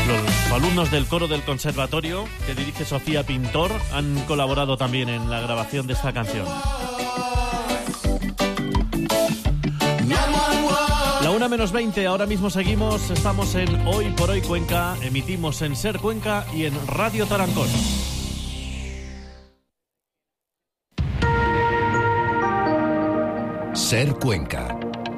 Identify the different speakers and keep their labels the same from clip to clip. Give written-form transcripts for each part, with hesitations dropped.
Speaker 1: Los alumnos del coro del conservatorio que dirige Sofía Pintor han colaborado también en la grabación de esta canción. La 1:20, ahora mismo seguimos, estamos en Hoy por Hoy Cuenca, emitimos en Ser Cuenca y en Radio Tarancón.
Speaker 2: Ser Cuenca.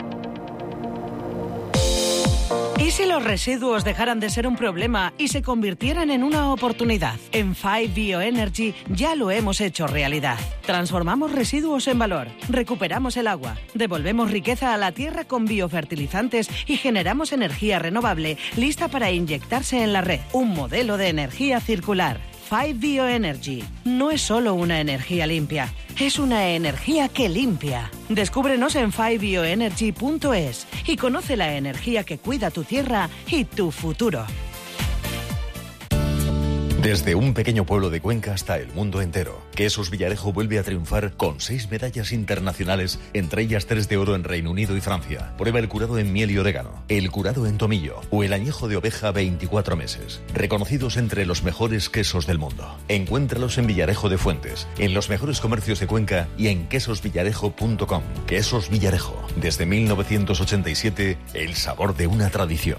Speaker 3: ¿Y si los residuos dejaran de ser un problema y se convirtieran en una oportunidad? En 5 Bioenergy ya lo hemos hecho realidad. Transformamos residuos en valor, recuperamos el agua, devolvemos riqueza a la tierra con biofertilizantes y generamos energía renovable lista para inyectarse en la red. Un modelo de energía circular. 5 Bioenergy no es solo una energía limpia, es una energía que limpia. Descúbrenos en 5bioenergy.es y conoce la energía que cuida tu tierra y tu futuro.
Speaker 2: Desde un pequeño pueblo de Cuenca hasta el mundo entero, Quesos Villarejo vuelve a triunfar con 6 medallas internacionales, entre ellas 3 de oro en Reino Unido y Francia. Prueba el curado en miel y orégano, el curado en tomillo o el añejo de oveja 24 meses. Reconocidos entre los mejores quesos del mundo. Encuéntralos en Villarejo de Fuentes, en los mejores comercios de Cuenca y en quesosvillarejo.com. Quesos Villarejo, desde 1987, el sabor de una tradición.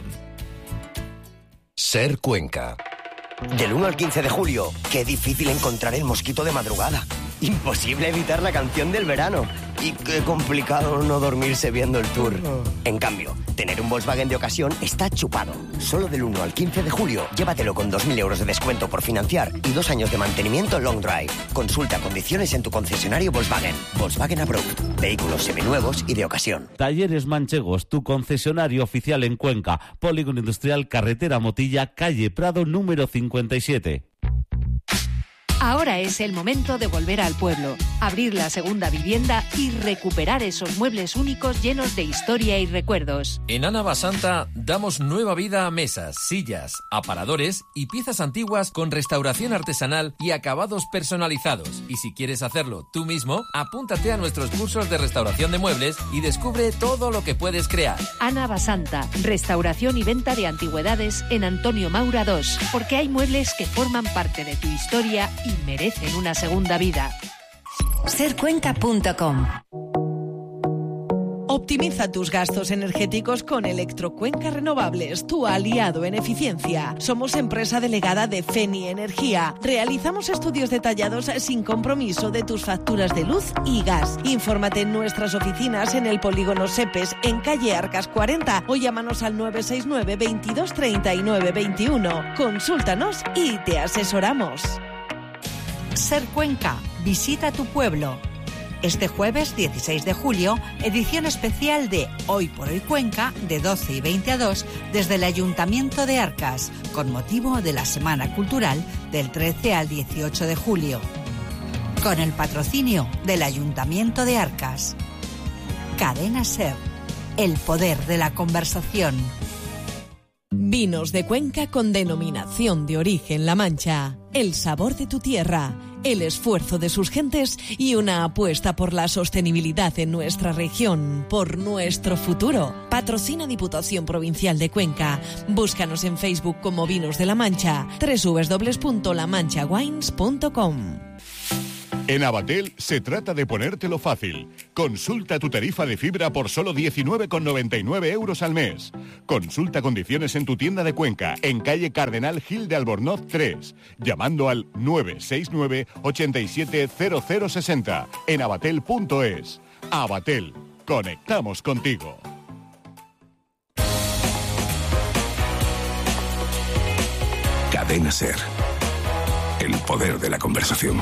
Speaker 2: Ser Cuenca.
Speaker 4: Del 1 al 15 de julio, qué difícil encontrar el mosquito de madrugada. Imposible evitar la canción del verano. Y qué complicado no dormirse viendo el tour. En cambio, tener un Volkswagen de ocasión está chupado. Solo del 1 al 15 de julio, llévatelo con 2.000 euros de descuento por financiar y 2 años de mantenimiento long drive. Consulta condiciones en tu concesionario Volkswagen. Volkswagen Approved. Vehículos seminuevos y de ocasión.
Speaker 5: Talleres Manchegos, tu concesionario oficial en Cuenca. Polígono Industrial, Carretera Motilla, calle Prado, número 57.
Speaker 6: Ahora es el momento de volver al pueblo, abrir la segunda vivienda y recuperar esos muebles únicos llenos de historia y recuerdos.
Speaker 7: En Ana Basanta damos nueva vida a mesas, sillas, aparadores y piezas antiguas con restauración artesanal y acabados personalizados. Y si quieres hacerlo tú mismo, apúntate a nuestros cursos de restauración de muebles y descubre todo lo que puedes crear.
Speaker 6: Ana Basanta, restauración y venta de antigüedades en Antonio Maura 2, porque hay muebles que forman parte de tu historia y merecen una segunda vida.
Speaker 8: Sercuenca.com.
Speaker 3: Optimiza tus gastos energéticos con Electrocuenca Renovables, tu aliado en eficiencia. Somos empresa delegada de Feni Energía. Realizamos estudios detallados sin compromiso de tus facturas de luz y gas. Infórmate en nuestras oficinas en el polígono Sepes, en calle Arcas 40, o llámanos al 969 22 39 21. Consúltanos y te asesoramos.
Speaker 8: Ser Cuenca, visita tu pueblo. Este jueves 16 de julio, edición especial de Hoy por Hoy Cuenca, de 12 y 20 a 2, desde el Ayuntamiento de Arcas, con motivo de la Semana Cultural del 13 al 18 de julio. Con el patrocinio del Ayuntamiento de Arcas. Cadena Ser, el poder de la conversación.
Speaker 3: Vinos de Cuenca con denominación de origen La Mancha. El sabor de tu tierra, el esfuerzo de sus gentes y una apuesta por la sostenibilidad en nuestra región, por nuestro futuro. Patrocina Diputación Provincial de Cuenca. Búscanos en Facebook como Vinos de La Mancha, www.lamanchawines.com.
Speaker 9: En Abatel se trata de ponértelo fácil. Consulta tu tarifa de fibra por solo 19,99 euros al mes. Consulta condiciones en tu tienda de Cuenca, en calle Cardenal Gil de Albornoz 3, llamando al 969 87 0060 en abatel.es. Abatel, conectamos contigo.
Speaker 2: Cadena Ser, el poder de la conversación.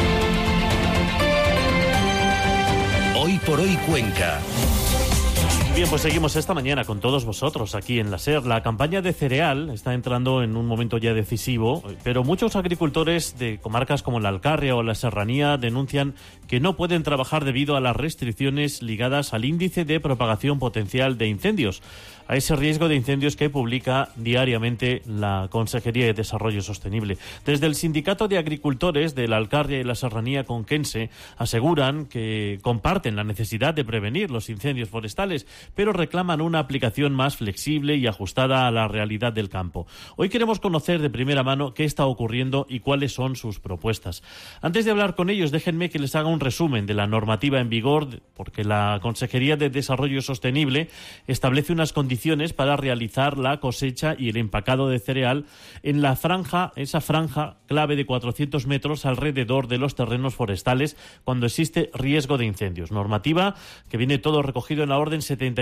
Speaker 2: Hoy por Hoy Cuenca.
Speaker 1: Bien, pues seguimos esta mañana con todos vosotros aquí en la SER. La campaña de cereal está entrando en un momento ya decisivo, pero muchos agricultores de comarcas como la Alcarria o la Serranía denuncian que no pueden trabajar debido a las restricciones ligadas al índice de propagación potencial de incendios, a ese riesgo de incendios que publica diariamente la Consejería de Desarrollo Sostenible. Desde el Sindicato de Agricultores de la Alcarria y la Serranía conquense aseguran que comparten la necesidad de prevenir los incendios forestales, pero reclaman una aplicación más flexible y ajustada a la realidad del campo. Hoy queremos conocer de primera mano qué está ocurriendo y cuáles son sus propuestas. Antes de hablar con ellos, déjenme que les haga un resumen de la normativa en vigor, porque la Consejería de Desarrollo Sostenible establece unas condiciones para realizar la cosecha y el empacado de cereal en la franja, esa franja clave de 400 metros alrededor de los terrenos forestales cuando existe riesgo de incendios. Normativa que viene todo recogido en la Orden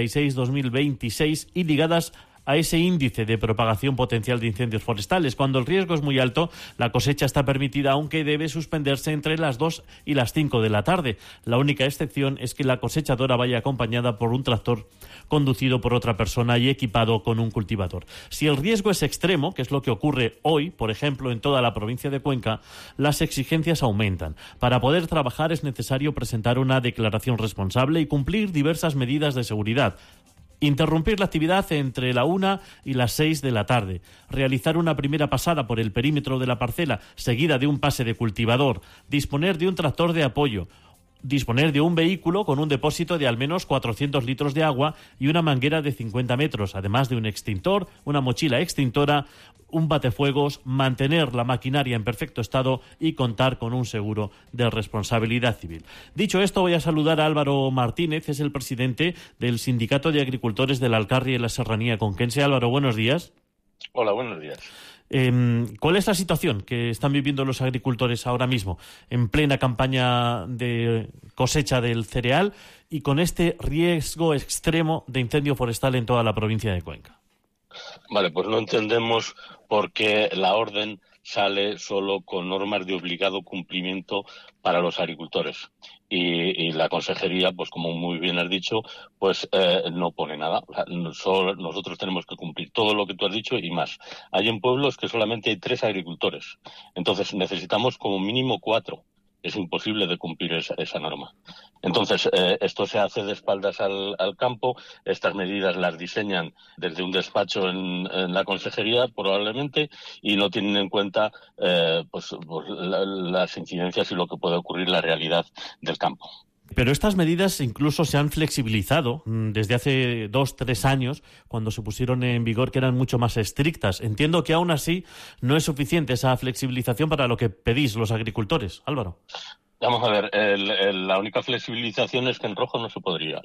Speaker 1: 76/2026 y ligadas a ese índice de propagación potencial de incendios forestales. Cuando el riesgo es muy alto, la cosecha está permitida, aunque debe suspenderse entre las 2 y las 5 de la tarde. La única excepción es que la cosechadora vaya acompañada por un tractor conducido por otra persona y equipado con un cultivador. Si el riesgo es extremo, que es lo que ocurre hoy, por ejemplo, en toda la provincia de Cuenca, las exigencias aumentan. Para poder trabajar es necesario presentar una declaración responsable y cumplir diversas medidas de seguridad. Interrumpir la actividad entre la 1 y las 6 de la tarde. Realizar una primera pasada por el perímetro de la parcela, seguida de un pase de cultivador. Disponer de un tractor de apoyo. Disponer de un vehículo con un depósito de al menos 400 litros de agua y una manguera de 50 metros, además de un extintor, una mochila extintora, un batefuegos, mantener la maquinaria en perfecto estado y contar con un seguro de responsabilidad civil. Dicho esto, voy a saludar a Álvaro Martínez, es el presidente del Sindicato de Agricultores de la Alcarria y la Serranía conquense. Álvaro, buenos días.
Speaker 10: Hola, buenos días.
Speaker 1: ¿Cuál es la situación que están viviendo los agricultores ahora mismo, en plena campaña de cosecha del cereal y con este riesgo extremo de incendio forestal en toda la provincia de Cuenca?
Speaker 10: Vale, pues no entendemos por qué la orden sale solo con normas de obligado cumplimiento para los agricultores. Y la consejería, pues como muy bien has dicho, pues no pone nada. O sea, nosotros tenemos que cumplir todo lo que tú has dicho y más. Hay en pueblos que solamente hay 3 agricultores. Entonces necesitamos como mínimo 4. Es imposible de cumplir esa norma. Entonces, esto se hace de espaldas al campo. Estas medidas las diseñan desde un despacho en la consejería, probablemente, y no tienen en cuenta pues las incidencias y lo que puede ocurrir en la realidad del campo.
Speaker 1: Pero estas medidas incluso se han flexibilizado desde hace 2-3 años, cuando se pusieron en vigor, que eran mucho más estrictas. Entiendo que aún así no es suficiente esa flexibilización para lo que pedís los agricultores. Álvaro.
Speaker 10: Vamos a ver, la única flexibilización es que en rojo no se podía.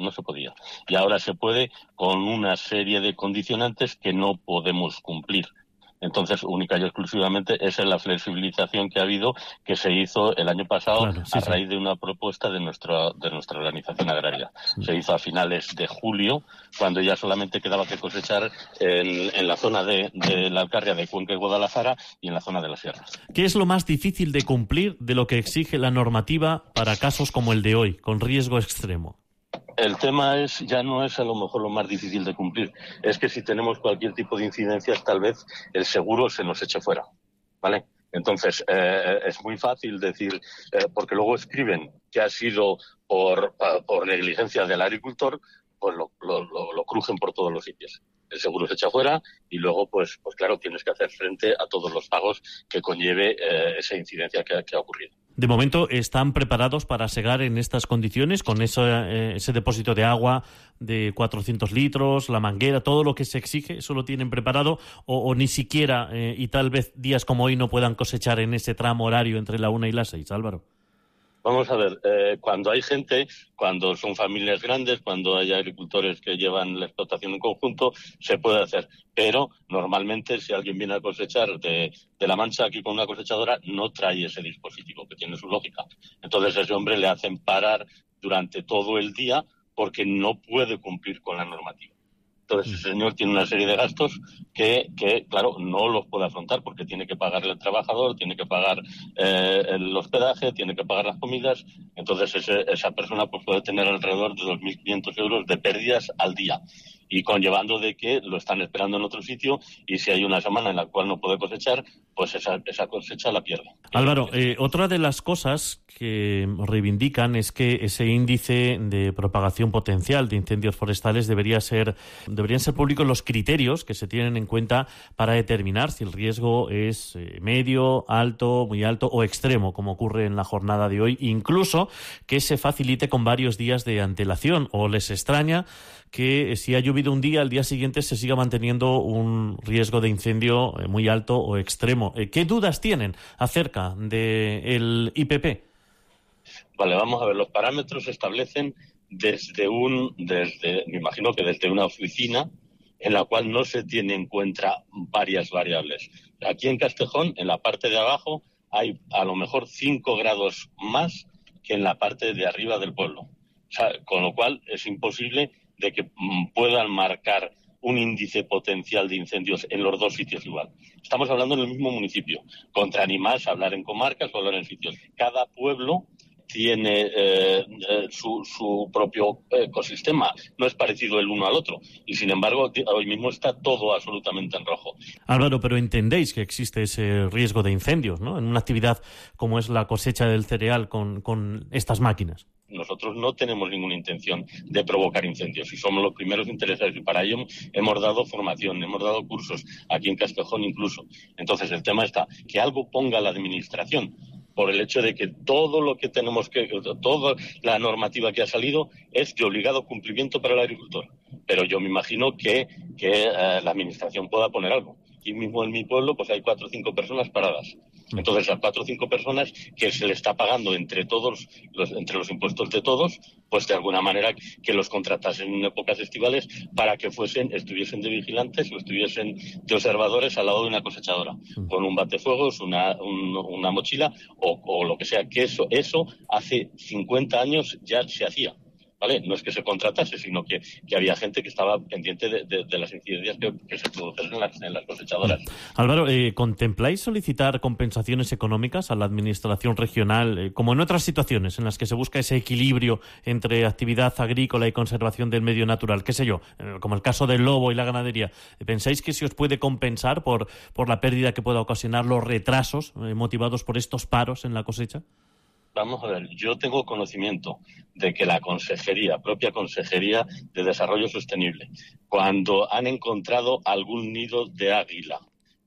Speaker 10: Y ahora se puede con una serie de condicionantes que no podemos cumplir. Entonces, única y exclusivamente, esa es la flexibilización que ha habido, que se hizo el año pasado a raíz de una propuesta de nuestra organización agraria. Se hizo a finales de julio, cuando ya solamente quedaba que cosechar en la zona de la Alcarria, de Cuenca y Guadalajara, y en la zona de la Sierra.
Speaker 1: ¿Qué es lo más difícil de cumplir de lo que exige la normativa para casos como el de hoy, con riesgo extremo?
Speaker 10: El tema ya no es a lo mejor lo más difícil de cumplir. Es que si tenemos cualquier tipo de incidencias, tal vez el seguro se nos eche fuera, ¿vale? Entonces, es muy fácil decir, porque luego escriben que ha sido por negligencia del agricultor, pues lo crujen por todos los sitios. El seguro se echa fuera y luego, pues claro, tienes que hacer frente a todos los pagos que conlleve esa incidencia que ha ocurrido.
Speaker 1: De momento, ¿están preparados para segar en estas condiciones, con ese depósito de agua de 400 litros, la manguera, todo lo que se exige? ¿Eso lo tienen preparado o ni siquiera, y tal vez días como hoy no puedan cosechar en ese tramo horario entre la 1 y las 6, Álvaro?
Speaker 10: Vamos a ver, cuando hay gente, cuando son familias grandes, cuando hay agricultores que llevan la explotación en conjunto, se puede hacer. Pero normalmente si alguien viene a cosechar de La Mancha aquí con una cosechadora, no trae ese dispositivo, que tiene su lógica. Entonces a ese hombre le hacen parar durante todo el día porque no puede cumplir con la normativa. Entonces ese señor tiene una serie de gastos que claro, no los puede afrontar porque tiene que pagarle al trabajador, tiene que pagar el hospedaje, tiene que pagar las comidas. Entonces esa persona pues puede tener alrededor de 2.500 euros de pérdidas al día, y conllevando de que lo están esperando en otro sitio, y si hay una semana en la cual no puede cosechar, pues esa cosecha la pierde.
Speaker 1: Álvaro, otra de las cosas que reivindican es que ese índice de propagación potencial de incendios forestales deberían ser públicos los criterios que se tienen en cuenta para determinar si el riesgo es medio, alto, muy alto o extremo, como ocurre en la jornada de hoy, incluso que se facilite con varios días de antelación. ¿O les extraña que si ha llovido un día, al día siguiente se siga manteniendo un riesgo de incendio muy alto o extremo? ¿Qué dudas tienen acerca del IPP?
Speaker 10: Vale, vamos a ver. Los parámetros se establecen me imagino que desde una oficina en la cual no se tiene en cuenta varias variables. Aquí en Castejón, en la parte de abajo, hay a lo mejor 5 grados más que en la parte de arriba del pueblo. O sea, con lo cual es imposible de que puedan marcar un índice potencial de incendios en los dos sitios igual. Estamos hablando en el mismo municipio. Contra ni más hablar en comarcas o hablar en sitios. Cada pueblo tiene su propio ecosistema. No es parecido el uno al otro. Y sin embargo, hoy mismo está todo absolutamente en rojo.
Speaker 1: Álvaro, pero entendéis que existe ese riesgo de incendios, ¿no?, en una actividad como es la cosecha del cereal con estas máquinas.
Speaker 10: Nosotros no tenemos ninguna intención de provocar incendios y somos los primeros interesados, y para ello hemos dado formación, hemos dado cursos aquí en Castejón incluso. Entonces el tema está que algo ponga la administración, por el hecho de que todo lo que toda la normativa que ha salido es de obligado cumplimiento para el agricultor. Pero yo me imagino que la administración pueda poner algo. Aquí mismo en mi pueblo pues hay 4 o 5 personas paradas. Entonces, a 4 o 5 personas que se le está pagando entre los impuestos de todos, pues de alguna manera que los contratasen en épocas estivales para que estuviesen de vigilantes o estuviesen de observadores al lado de una cosechadora, con un batefuegos, una mochila o lo que sea. Que eso hace 50 años ya se hacía. ¿Vale? No es que se contratase, sino que había gente que estaba pendiente de las incidencias que se producen en las cosechadoras.
Speaker 1: Álvaro, ¿contempláis solicitar compensaciones económicas a la administración regional, como en otras situaciones en las que se busca ese equilibrio entre actividad agrícola y conservación del medio natural? ¿Qué sé yo? Como el caso del lobo y la ganadería. ¿Pensáis que se os puede compensar por la pérdida que pueda ocasionar los retrasos motivados por estos paros en la cosecha?
Speaker 10: Vamos a ver, yo tengo conocimiento de que la propia Consejería de Desarrollo Sostenible, cuando han encontrado algún nido de águila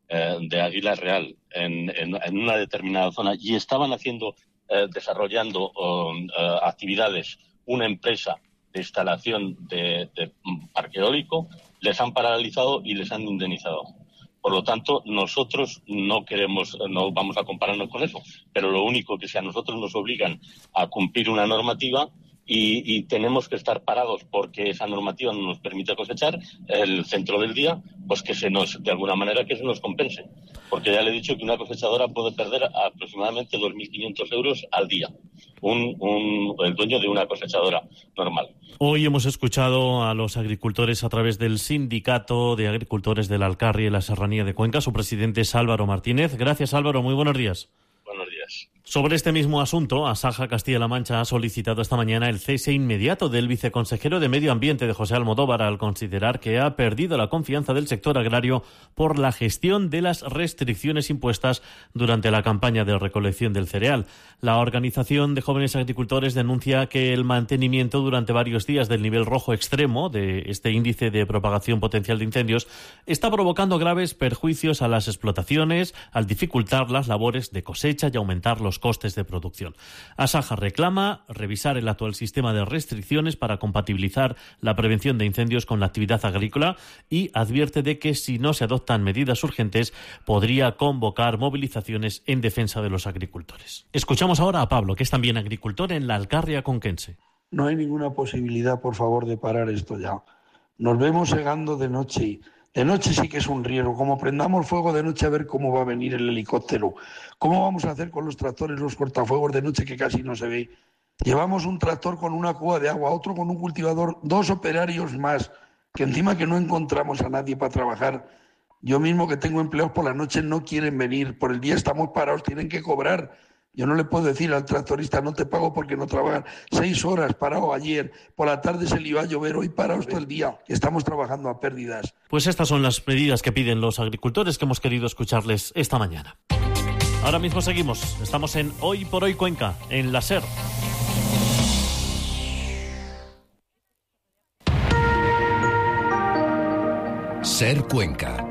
Speaker 10: real en una determinada zona y estaban desarrollando actividades, una empresa de instalación de parque eólico, les han paralizado y les han indemnizado. Por lo tanto, nosotros no vamos a compararnos con eso, pero lo único que a nosotros nos obligan a cumplir una normativa y tenemos que estar parados porque esa normativa no nos permite cosechar el centro del día, pues de alguna manera que se nos compense. Porque ya le he dicho que una cosechadora puede perder aproximadamente 2.500 euros al día, el dueño de una cosechadora normal.
Speaker 1: Hoy hemos escuchado a los agricultores a través del Sindicato de Agricultores del Alcarria y la Serranía de Cuenca. Su presidente es Álvaro Martínez. Gracias, Álvaro. Muy buenos días.
Speaker 10: Buenos días.
Speaker 1: Sobre este mismo asunto, Asaja Castilla-La Mancha ha solicitado esta mañana el cese inmediato del viceconsejero de Medio Ambiente de José Almodóvar al considerar que ha perdido la confianza del sector agrario por la gestión de las restricciones impuestas durante la campaña de recolección del cereal. La Organización de Jóvenes Agricultores denuncia que el mantenimiento durante varios días del nivel rojo extremo de este índice de propagación potencial de incendios está provocando graves perjuicios a las explotaciones al dificultar las labores de cosecha y aumentar los costes de producción. Asaja reclama revisar el actual sistema de restricciones para compatibilizar la prevención de incendios con la actividad agrícola y advierte de que si no se adoptan medidas urgentes podría convocar movilizaciones en defensa de los agricultores. Escuchamos ahora a Pablo, que es también agricultor en la Alcarria conquense.
Speaker 11: No hay ninguna posibilidad, por favor, de parar esto ya. Nos vemos segando de noche. De noche sí que es un riesgo. Como prendamos fuego de noche, a ver cómo va a venir el helicóptero. ¿Cómo vamos a hacer con los tractores, los cortafuegos de noche que casi no se ve? Llevamos un tractor con una cuba de agua, otro con un cultivador, 2 operarios más. que encima que no encontramos a nadie para trabajar. Yo mismo que tengo empleados por la noche no quieren venir, por el día estamos parados, tienen que cobrar. Yo no le puedo decir al tractorista, no te pago porque no trabajan 6 horas parado ayer, por la tarde se le iba a llover, hoy parados todo el día, estamos trabajando a pérdidas.
Speaker 1: Pues estas son las medidas que piden los agricultores que hemos querido escucharles esta mañana. Ahora mismo seguimos, estamos en Hoy por Hoy Cuenca, en la SER.
Speaker 12: SER Cuenca.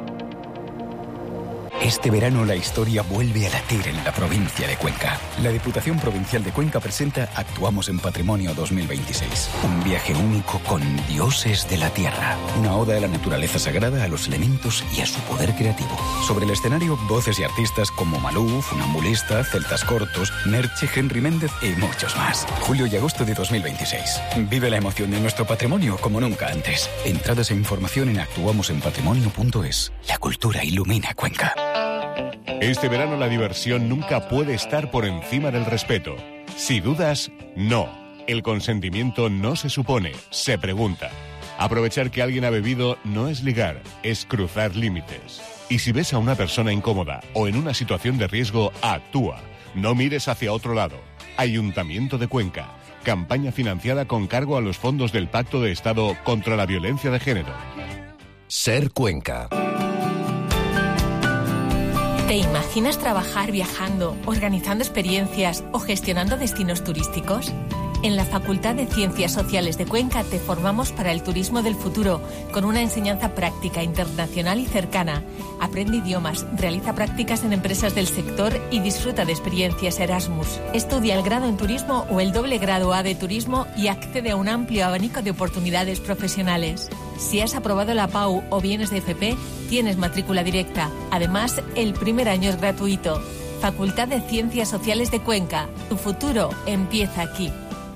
Speaker 12: Este verano la historia vuelve a latir en la provincia de Cuenca. La Diputación Provincial de Cuenca presenta Actuamos en Patrimonio 2026. Un viaje único con dioses de la tierra. Una oda a la naturaleza sagrada, a los elementos y a su poder creativo. Sobre el escenario, voces y artistas como Malú, Funambulista, Celtas Cortos, Merche, Henry Méndez y muchos más. Julio y agosto de 2026. Vive la emoción de nuestro patrimonio como nunca antes. Entradas e información en actuamosenpatrimonio.es. La cultura ilumina Cuenca.
Speaker 9: Este verano la diversión nunca puede estar por encima del respeto. Si dudas, no. El consentimiento no se supone, se pregunta. Aprovechar que alguien ha bebido no es ligar, es cruzar límites. Y si ves a una persona incómoda o en una situación de riesgo, actúa. No mires hacia otro lado. Ayuntamiento de Cuenca. Campaña financiada con cargo a los fondos del Pacto de Estado contra la Violencia de Género.
Speaker 12: SER Cuenca.
Speaker 13: ¿Te imaginas trabajar viajando, organizando experiencias o gestionando destinos turísticos? En la Facultad de Ciencias Sociales de Cuenca te formamos para el turismo del futuro, con una enseñanza práctica, internacional y cercana. Aprende idiomas, realiza prácticas en empresas del sector y disfruta de experiencias Erasmus. Estudia el grado en turismo o el doble grado A de turismo y accede a un amplio abanico de oportunidades profesionales. Si has aprobado la PAU o vienes de FP, tienes matrícula directa. Además, el primer año es gratuito. Facultad de Ciencias Sociales de Cuenca. Tu futuro empieza aquí.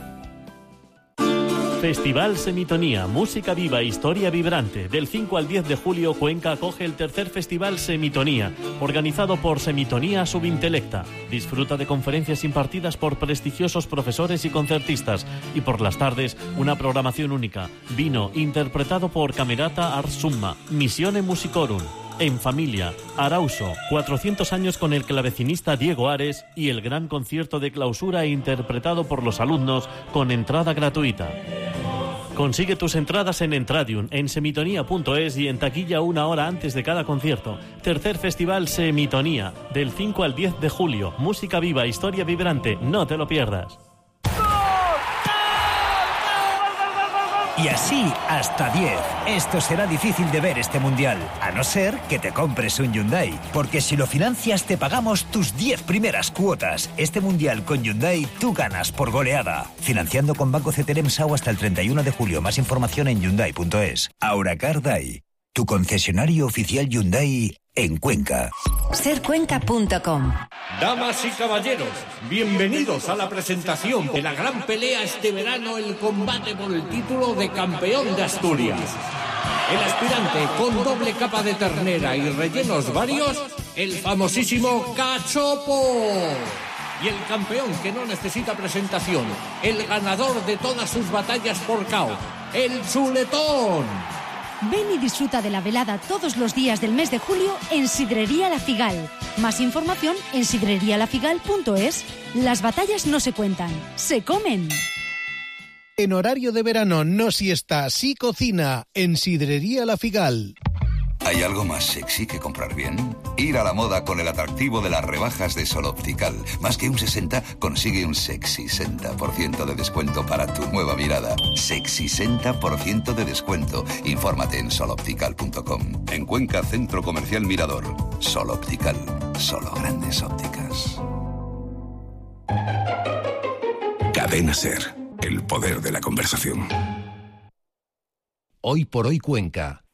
Speaker 1: Festival Semitonía, música viva, historia vibrante. Del 5 al 10 de julio, Cuenca acoge el tercer Festival Semitonía, organizado por Semitonía Subintelecta. Disfruta de conferencias impartidas por prestigiosos profesores y concertistas. Y por las tardes, una programación única. Vino, interpretado por Camerata Ars Summa, Missione Musicorum. En familia, Arauso, 400 años con el clavecinista Diego Ares y el gran concierto de clausura interpretado por los alumnos con entrada gratuita. Consigue tus entradas en Entradium, en semitonía.es y en taquilla 1 hora antes de cada concierto. Tercer Festival Semitonía, del 5 al 10 de julio. Música viva, historia vibrante, no te lo pierdas.
Speaker 14: Y así hasta 10. Esto será difícil de ver este mundial, a no ser que te compres un Hyundai. Porque si lo financias te pagamos tus 10 primeras cuotas. Este mundial con Hyundai tú ganas por goleada. Financiando con Banco CTLM SAU hasta el 31 de julio. Más información en Hyundai.es. Auracar Dai, tu concesionario oficial Hyundai en Cuenca.
Speaker 15: Sercuenca.com.
Speaker 16: Damas y caballeros, bienvenidos a la presentación de la gran pelea este verano, el combate por el título de campeón de Asturias. El aspirante con doble capa de ternera y rellenos varios, el famosísimo Cachopo. Y el campeón que no necesita presentación, el ganador de todas sus batallas por KO, el Chuletón.
Speaker 17: Ven y disfruta de la velada todos los días del mes de julio en Sidrería La Figal. Más información en sidrerialafigal.es. Las batallas no se cuentan, se comen.
Speaker 18: En horario de verano, no siesta, sí cocina, en Sidrería La Figal.
Speaker 19: ¿Hay algo más sexy que comprar bien? Ir a la moda con el atractivo de las rebajas de Sol Optical. Más que un 60, consigue un sexy 60% de descuento para tu nueva mirada. Sexy 60% de descuento. Infórmate en soloptical.com. En Cuenca, Centro Comercial Mirador. Sol Optical. Solo grandes ópticas.
Speaker 12: Cadena SER. El poder de la conversación. Hoy por Hoy Cuenca.